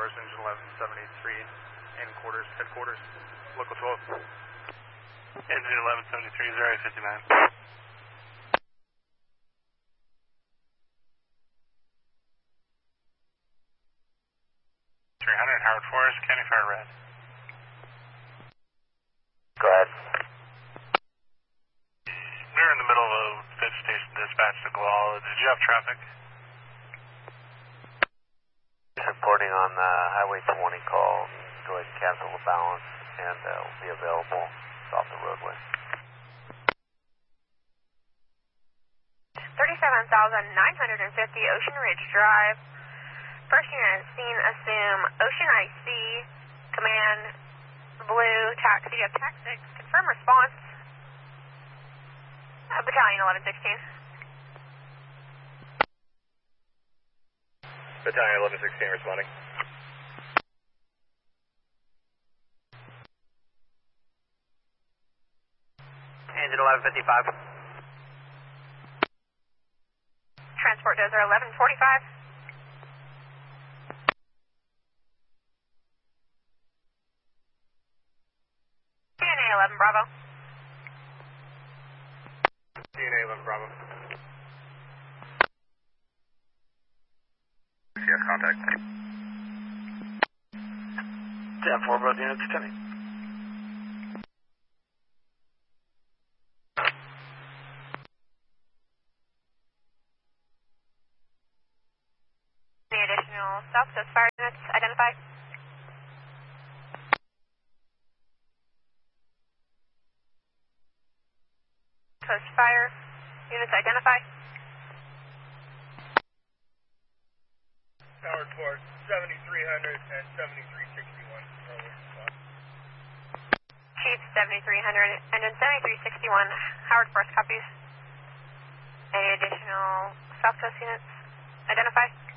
Force, engine 1173, in quarters, headquarters, local 12. Engine 1173, 0859. 300, Howard Forest, County Fire Red. Go ahead. We were in the middle of a fifth station dispatch to Guala. Did you have traffic? Reporting on Highway 20 call. Go ahead and cancel the balance, and will be available off the roadway. 37,950 Ocean Ridge Drive. First unit scene, assume Ocean IC, command blue, taxi of TAC 6, confirm response. Battalion 1116. Battalion 1116 responding. Engine 1155. Transport dozer 1145. DNA 11 Bravo. DNA 11 Bravo. CS contact. 10-4, both units attending. Any additional South Coast Fire units identified? Coast Fire units identified? Howard Force, 7300 and 7361. Chief 7300 and then 7361. Howard Force copies. Any additional South Coast units identified?